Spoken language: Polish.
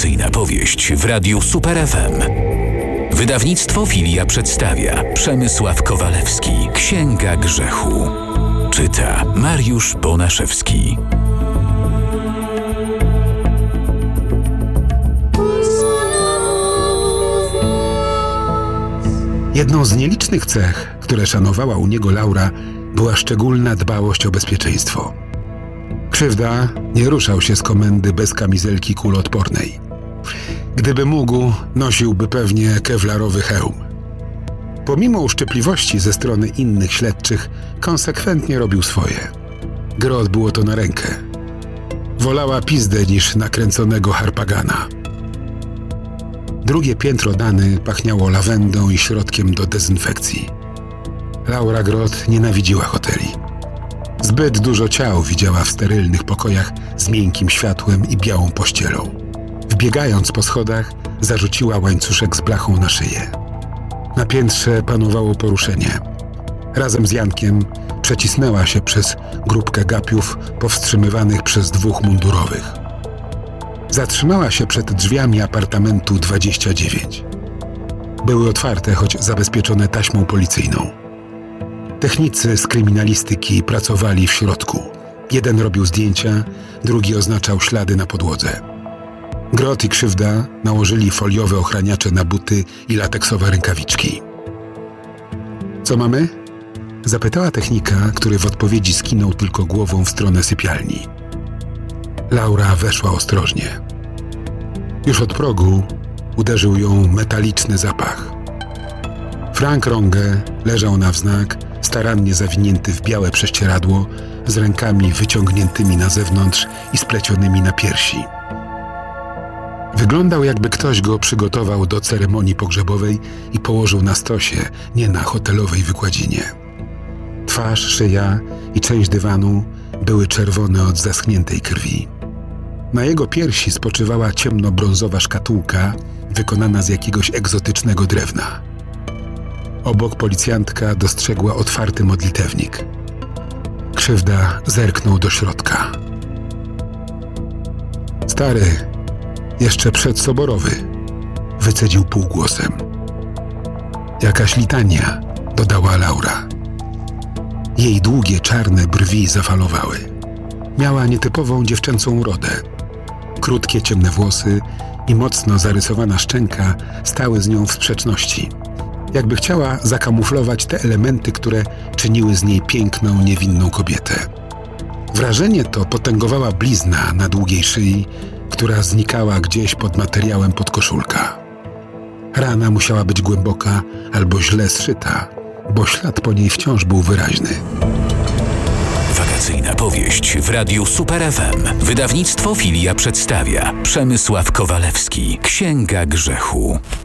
Wakacyjna powieść w Radiu Super FM. Wydawnictwo Filia przedstawia Przemysław Kowalewski. Księga grzechu. Czyta Mariusz Bonaszewski. Jedną z nielicznych cech, które szanowała u niego Laura, była szczególna dbałość o bezpieczeństwo. Krzywda nie ruszał się z komendy bez kamizelki kuloodpornej. Gdyby mógł, nosiłby pewnie kewlarowy hełm. Pomimo uszczypliwości ze strony innych śledczych, konsekwentnie robił swoje. Grot było to na rękę. Wolała pizdę niż nakręconego harpagana. Drugie piętro Dany pachniało lawendą i środkiem do dezynfekcji. Laura Grot nienawidziła hoteli. Zbyt dużo ciał widziała w sterylnych pokojach z miękkim światłem i białą pościelą. Wbiegając po schodach, zarzuciła łańcuszek z blachą na szyję. Na piętrze panowało poruszenie. Razem z Jankiem przecisnęła się przez grupkę gapiów powstrzymywanych przez dwóch mundurowych. Zatrzymała się przed drzwiami apartamentu 29. Były otwarte, choć zabezpieczone taśmą policyjną. Technicy z kryminalistyki pracowali w środku. Jeden robił zdjęcia, drugi oznaczał ślady na podłodze. Grot i Krzywda nałożyli foliowe ochraniacze na buty i lateksowe rękawiczki. Co mamy? Zapytała technika, który w odpowiedzi skinął tylko głową w stronę sypialni. Laura weszła ostrożnie. Już od progu uderzył ją metaliczny zapach. Frank Ronge leżał na wznak, starannie zawinięty w białe prześcieradło, z rękami wyciągniętymi na zewnątrz i splecionymi na piersi. Wyglądał, jakby ktoś go przygotował do ceremonii pogrzebowej i położył na stosie, nie na hotelowej wykładzinie. Twarz, szyja i część dywanu były czerwone od zaschniętej krwi. Na jego piersi spoczywała ciemnobrązowa szkatułka wykonana z jakiegoś egzotycznego drewna. Obok policjantka dostrzegła otwarty modlitewnik. Krzywda zerknął do środka. Stary, jeszcze przedsoborowy, wycedził półgłosem. Jakaś litania, dodała Laura. Jej długie, czarne brwi zafalowały. Miała nietypową dziewczęcą urodę. Krótkie, ciemne włosy i mocno zarysowana szczęka stały z nią w sprzeczności. Jakby chciała zakamuflować te elementy, które czyniły z niej piękną, niewinną kobietę. Wrażenie to potęgowała blizna na długiej szyi, która znikała gdzieś pod materiałem podkoszulka. Rana musiała być głęboka albo źle zszyta, bo ślad po niej wciąż był wyraźny. Wakacyjna powieść w Radiu Super FM. Wydawnictwo Filia przedstawia Przemysław Kowalewski. Księga grzechu.